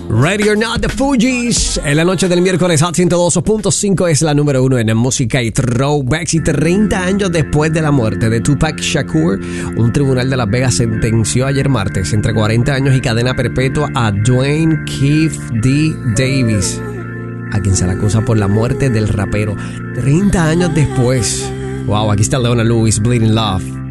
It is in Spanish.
Ready or Not, The Fugees. En la noche del miércoles, Hot 102.5 es la número 1 en música y throwbacks. Y 30 años después de la muerte de Tupac Shakur, un tribunal de Las Vegas sentenció ayer martes entre 40 años y cadena perpetua a Dwayne Keith D. Davis, a quien se le acusa por la muerte del rapero. 30 años después. Wow, aquí está Leona Lewis, Bleeding Love.